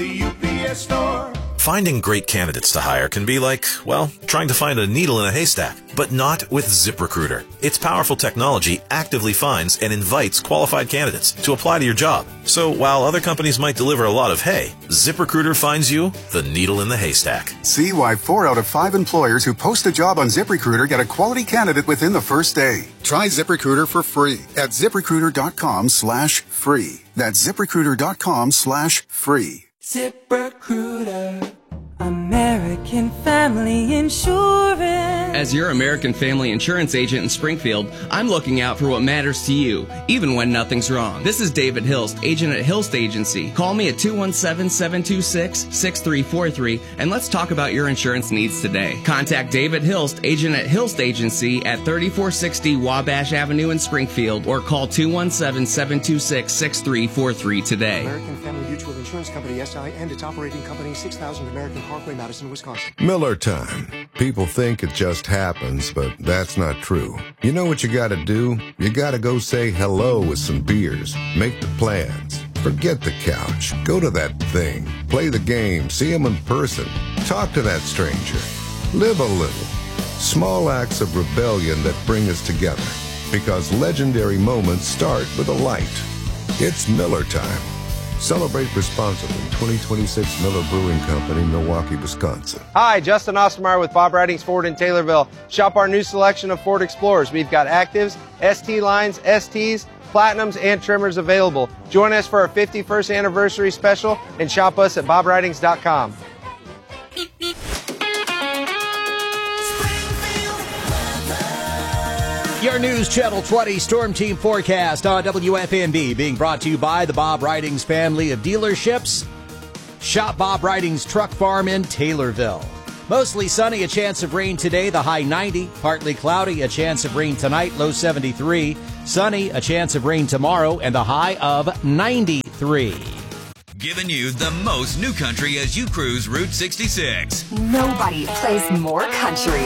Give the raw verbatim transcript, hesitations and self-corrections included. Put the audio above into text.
the U P S Store. Finding great candidates to hire can be like, well, trying to find a needle in a haystack, but not with ZipRecruiter. Its powerful technology actively finds and invites qualified candidates to apply to your job. So while other companies might deliver a lot of hay, ZipRecruiter finds you the needle in the haystack. See why four out of five employers who post a job on ZipRecruiter get a quality candidate within the first day. Try ZipRecruiter for free at ZipRecruiter.com slash free. That's ZipRecruiter.com slash free. ZipRecruiter, American Family Insurance. As your American Family Insurance agent in Springfield, I'm looking out for what matters to you, even when nothing's wrong. This is David Hilst, agent at Hilst Agency. Call me at two one seven, seven two six, six three four three, and let's talk about your insurance needs today. Contact David Hilst, agent at Hilst Agency at thirty-four sixty Wabash Avenue in Springfield, or call two one seven, seven two six, six three four three today. American Family Mutual Insurance Company, S I, and its operating company, six thousand American Parkway, Madison, Wisconsin. Miller time. People think it just happens, but that's not true. You know what you gotta do? You gotta go say hello with some beers. Make the plans. Forget the couch. Go to that thing. Play the game. See him in person. Talk to that stranger. Live a little. Small acts of rebellion that bring us together. Because legendary moments start with a light. It's Miller time. Celebrate responsibly. twenty twenty-six Miller Brewing Company, Milwaukee, Wisconsin. Hi, Justin Ostermeyer with Bob Ridings Ford in Taylorville. Shop our new selection of Ford Explorers. We've got Actives, S T lines, S Ts, Platinums, and Trimmers available. Join us for our fifty-first anniversary special and shop us at bob ridings dot com. Your News Channel twenty Storm Team forecast on W F M B being brought to you by the Bob Ridings family of dealerships. Shop Bob Ridings Truck Farm in Taylorville. Mostly sunny, a chance of rain today, the high ninety. Partly cloudy, a chance of rain tonight, low seventy-three. Sunny, a chance of rain tomorrow, and the high of ninety-three. Giving you the most new country as you cruise Route sixty-six. Nobody plays more country.